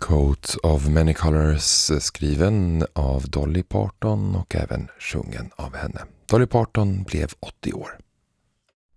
Coat of Many Colors, skriven av Dolly Parton och även sjungen av henne. Dolly Parton blev 80 år.